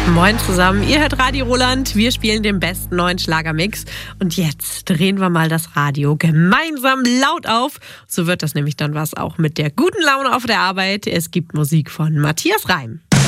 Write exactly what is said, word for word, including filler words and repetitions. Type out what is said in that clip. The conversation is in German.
Moin zusammen, ihr hört Radio Roland, wir spielen den besten neuen Schlagermix und jetzt drehen wir mal das Radio gemeinsam laut auf. So wird das nämlich dann was auch mit der guten Laune auf der Arbeit. Es gibt Musik von Matthias Reim.